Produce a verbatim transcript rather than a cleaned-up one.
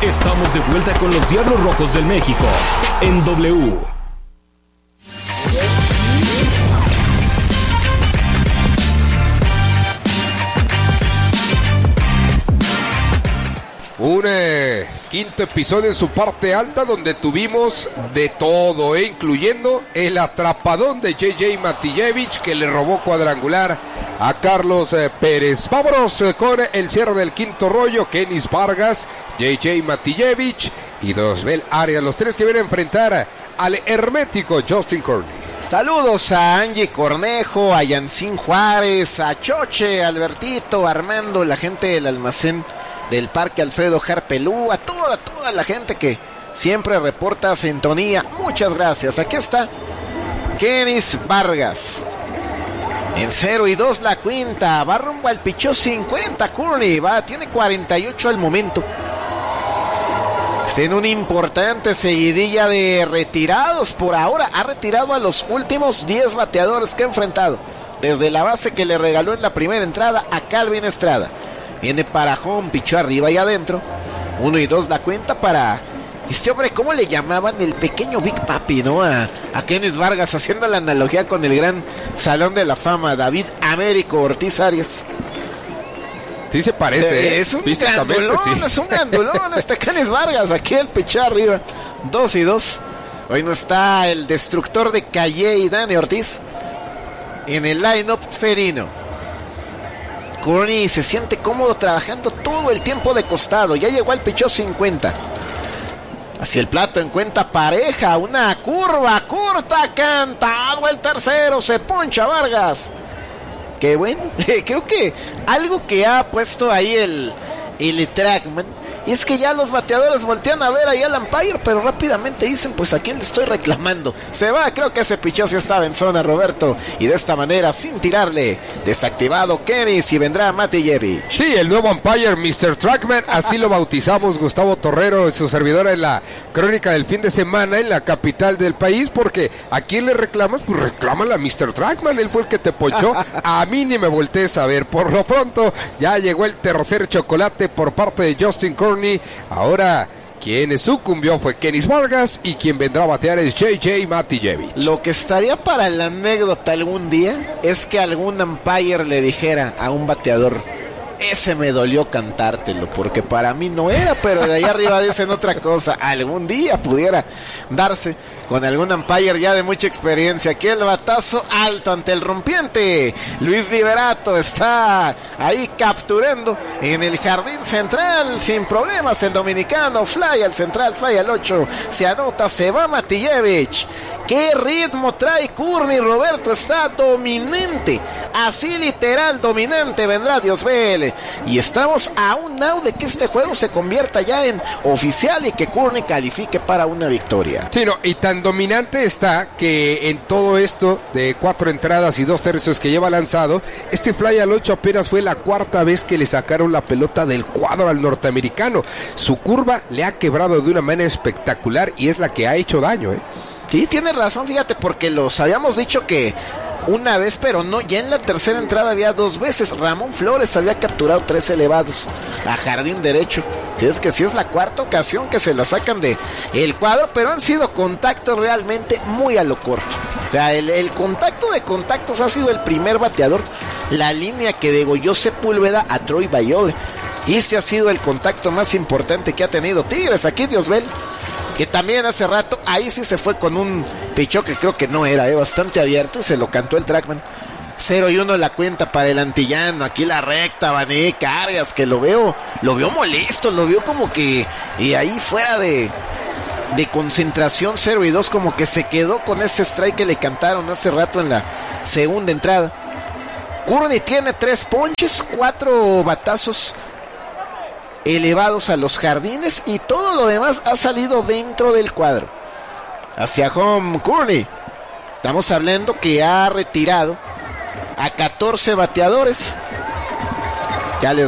Estamos de vuelta con los Diablos Rojos del México en W. Un eh, quinto episodio en su parte alta donde tuvimos de todo, eh, incluyendo el atrapadón de J J Matijevich que le robó cuadrangular a Carlos eh, Pérez. Vámonos eh, con el cierre del quinto rollo. Kenis Vargas, J J Matijevich y Diosbel Arias, los tres que vienen a enfrentar al hermético Justin Courtney. Saludos a Angie Cornejo, a Yancín Juárez, a Choche, Albertito, Armando, la gente del almacén del Parque Alfredo Jarpelú, a toda, toda la gente que siempre reporta sintonía. Muchas gracias. Aquí está Kenis Vargas. En cero y dos la cuenta. Va rumbo al pichó cincuenta. Courtney va, tiene cuarenta y ocho al momento. Es en una importante seguidilla de retirados. Por ahora ha retirado a los últimos diez bateadores que ha enfrentado. Desde la base que le regaló en la primera entrada a Calvin Estrada. Viene para home, pichó arriba y adentro. Uno y dos la cuenta para este hombre, ¿cómo le llamaban? El pequeño Big Papi, ¿no? A, a Kenis Vargas, haciendo la analogía con el gran Salón de la Fama, David Américo Ortiz Arias. Sí se parece, eh, ¿eh? Es un grandulón, sí. es un grandulón este Kenis Vargas. Aquí el pichó arriba. Dos y dos. Hoy no está el destructor de Calle y Dani Ortiz en el line-up felino. Courtney se siente cómodo trabajando todo el tiempo de costado. Ya llegó al pichó cincuenta. Hacia el plato encuentra pareja. Una curva corta. Cantado el tercero. Se poncha Vargas. Qué bueno. Creo que algo que ha puesto ahí el, el Trackman. Y es que ya los bateadores voltean a ver ahí al umpire, pero rápidamente dicen, pues a quién le estoy reclamando. Se va, creo que ese pichó sí estaba en zona, Roberto. Y de esta manera, sin tirarle, desactivado Kenis y vendrá Matijevich. Sí, el nuevo umpire, mister Trackman, así lo bautizamos Gustavo Torrero, su servidora en la crónica del fin de semana en la capital del país, porque ¿a quién le reclamas? Pues reclámala a mister Trackman, él fue el que te ponchó. A mí ni me voltees a ver. Por lo pronto, ya llegó el tercer chocolate por parte de Justin Courtney. Ahora, quien sucumbió fue Kenis Vargas y quien vendrá a batear es J J Matijevich. Lo que estaría para la anécdota algún día es que algún umpire le dijera a un bateador: ese me dolió cantártelo, porque para mí no era, pero de ahí arriba dicen otra cosa. Algún día pudiera darse con algún umpire ya de mucha experiencia. Aquí el batazo alto ante el rompiente. Luis Liberato está ahí capturando en el jardín central sin problemas el dominicano. Fly al central, fly al ocho. Se anota, se va Matijevich. ¿Qué ritmo trae Courtney, Roberto? Está dominante. Así literal, dominante vendrá Diosbel. Y estamos a un out de que este juego se convierta ya en oficial y que Courtney califique para una victoria. Sí, no, y tan dominante está que en todo esto de cuatro entradas y dos tercios que lleva lanzado, este fly al ocho apenas fue la cuarta vez que le sacaron la pelota del cuadro al norteamericano. Su curva le ha quebrado de una manera espectacular y es la que ha hecho daño, ¿eh? Sí, tienes razón, fíjate, porque los habíamos dicho que una vez, pero no, ya en la tercera entrada había dos veces. Ramón Flores había capturado tres elevados a jardín derecho. Si es que sí es la cuarta ocasión que se la sacan de el cuadro, pero han sido contactos realmente muy a lo corto. O sea, el, el contacto de contactos ha sido el primer bateador, la línea que degolló Sepúlveda a Troy Bayole. Y ese ha sido el contacto más importante que ha tenido Tigres. Aquí Diosbel, que también hace rato, ahí sí se fue con un pichó que creo que no era, eh, bastante abierto, y se lo cantó el Trackman. Cero y uno la cuenta para el antillano. Aquí la recta, Vané Arias, que lo veo, lo veo molesto, lo veo como que y ahí fuera de, de concentración. Cero y dos, como que se quedó con ese strike que le cantaron hace rato en la segunda entrada. Courtney tiene tres ponches, cuatro batazos elevados a los jardines y todo lo demás ha salido dentro del cuadro. Hacia home Courtney. Estamos hablando que ha retirado a catorce bateadores. Ya les